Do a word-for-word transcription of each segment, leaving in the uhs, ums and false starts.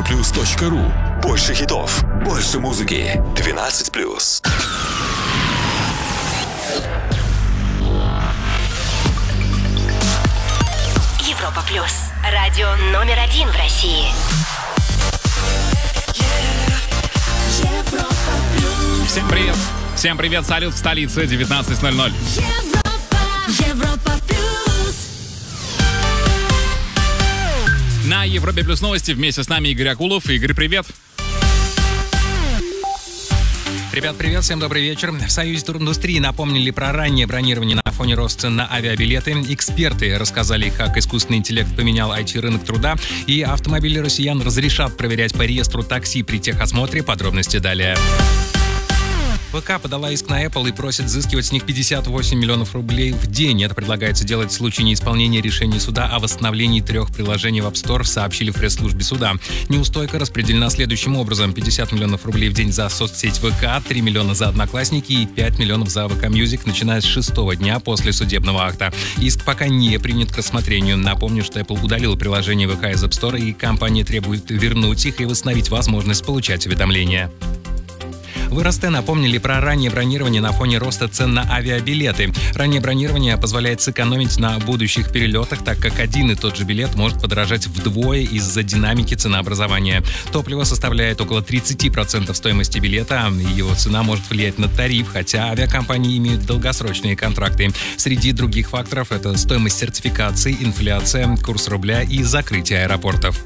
европаплюс точка ру. Больше хитов, больше музыки. двенадцать плюс. Европа плюс. Радио номер один в России. Всем привет. Всем привет, салют в столице, девятнадцать ноль ноль. Европа, Европа плюс. На Европе плюс новости вместе с нами Игорь Акулов. Игорь, привет. Ребят, привет, всем добрый вечер. В Союзе туриндустрии напомнили про раннее бронирование на фоне роста цен на авиабилеты. Эксперты рассказали, как искусственный интеллект поменял ай ти-рынок труда. И автомобили россиян разрешат проверять по реестру такси при техосмотре. Подробности далее. ВК подала иск на Apple и просит взыскивать с них пятьдесят восемь миллионов рублей в день. Это предлагается делать в случае неисполнения решения суда о восстановлении трех приложений в App Store, сообщили в пресс-службе суда. Неустойка распределена следующим образом. пятьдесят миллионов рублей в день за соцсеть ВК, три миллиона за Одноклассники и пять миллионов за ВК Music, начиная с шестого дня после судебного акта. Иск пока не принят к рассмотрению. Напомню, что Apple удалил приложение ВК из App Store, и компания требует вернуть их и восстановить возможность получать уведомления. В эр эс тэ напомнили про раннее бронирование на фоне роста цен на авиабилеты. Раннее бронирование позволяет сэкономить на будущих перелетах, так как один и тот же билет может подорожать вдвое из-за динамики ценообразования. Топливо составляет около тридцать процентов стоимости билета, и его цена может влиять на тариф, хотя авиакомпании имеют долгосрочные контракты. Среди других факторов это стоимость сертификации, инфляция, курс рубля и закрытие аэропортов.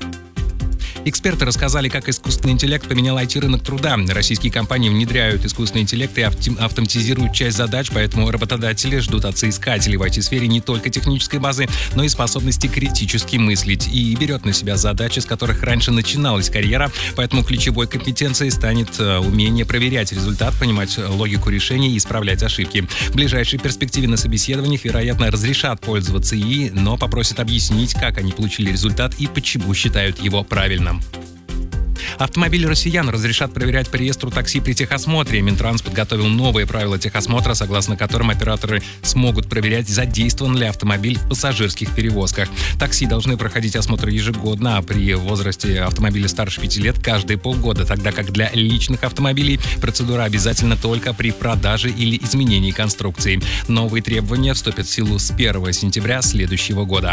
Эксперты рассказали, как искусственный интеллект поменял ай ти-рынок труда. Российские компании внедряют искусственный интеллект и автоматизируют часть задач, поэтому работодатели ждут от соискателей в ай ти-сфере не только технической базы, но и способности критически мыслить. И берет на себя задачи, с которых раньше начиналась карьера, поэтому ключевой компетенцией станет умение проверять результат, понимать логику решений и исправлять ошибки. В ближайшей перспективе на собеседованиях, вероятно, разрешат пользоваться ИИ, но попросят объяснить, как они получили результат и почему считают его правильным. Автомобили россиян разрешат проверять по реестру такси при техосмотре. Минтранс подготовил новые правила техосмотра, согласно которым операторы смогут проверять, задействован ли автомобиль в пассажирских перевозках. Такси должны проходить осмотр ежегодно, а при возрасте автомобиля старше пяти лет каждые полгода, тогда как для личных автомобилей процедура обязательна только при продаже или изменении конструкции. Новые требования вступят в силу с первого сентября следующего года.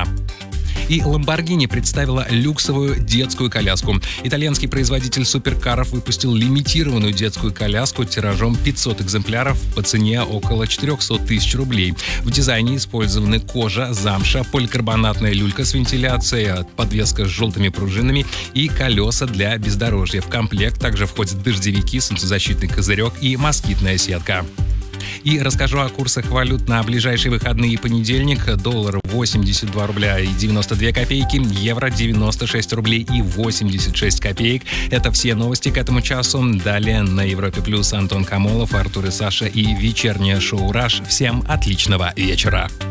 И Lamborghini представила люксовую детскую коляску. Итальянский производитель суперкаров выпустил лимитированную детскую коляску тиражом пятьсот экземпляров по цене около четыреста тысяч рублей. В дизайне использованы кожа, замша, поликарбонатная люлька с вентиляцией, подвеска с желтыми пружинами и колеса для бездорожья. В комплект также входят дождевики, солнцезащитный козырек и москитная сетка. И расскажу о курсах валют на ближайшие выходные и понедельник. Доллар восемьдесят два рубля и девяносто две копейки, евро девяносто шесть рублей и восемьдесят шесть копеек. Это все новости к этому часу. Далее на Европе плюс Антон Камолов, Артур и Саша и вечернее шоу «Раш». Всем отличного вечера.